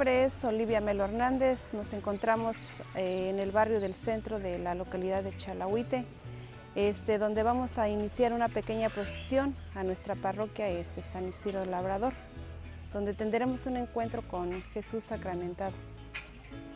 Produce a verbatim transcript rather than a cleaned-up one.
nombre es Olivia Melo Hernández. Nos encontramos eh, en el barrio del centro de la localidad de Chalahuite, este, donde vamos a iniciar una pequeña procesión a nuestra parroquia este, San Isidro Labrador, donde tendremos un encuentro con Jesús sacramentado.